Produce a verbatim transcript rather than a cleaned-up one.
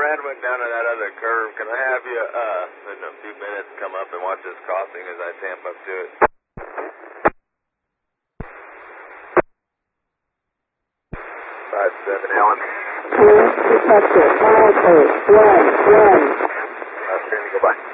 Brad went down to that other curve. Can I have you, uh, in a few minutes, come up and watch this crossing as I tamp up to it? Five seven, Alan. Two, detected, five eight, one, one. Uh, standing, go by.